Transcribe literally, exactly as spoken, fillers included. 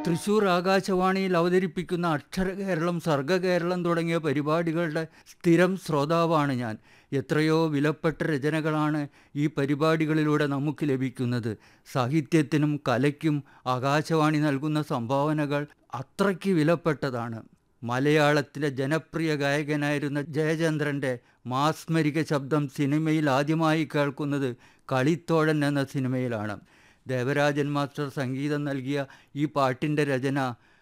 തൃശൂർ ആകാശവാണിയിൽ അവതരിപ്പിക്കുന്ന അക്ഷരകേരളം, സർഗകേരളം തുടങ്ങിയ പരിപാടികളുടെ സ്ഥിരം ശ്രോതാവാണ് ഞാൻ. എത്രയോ വിലപ്പെട്ട രചനകളാണ് ഈ പരിപാടികളിലൂടെ നമുക്ക് ലഭിക്കുന്നത്. സാഹിത്യത്തിനും കലയ്ക്കും ആകാശവാണി നൽകുന്ന സംഭാവനകൾ അത്രയ്ക്ക് വിലപ്പെട്ടതാണ്. മലയാളത്തിലെ ജനപ്രിയ ഗായകനായിരുന്ന ജയചന്ദ്രൻ്റെ മാസ്മരിക ശബ്ദം സിനിമയിൽ ആദ്യമായി കേൾക്കുന്നത് കളിത്തോഴൻ എന്ന സിനിമയിലാണ്. ദേവരാജൻ മാസ്റ്റർ സംഗീതം നൽകിയ ഈ പാട്ടിൻ്റെ രചന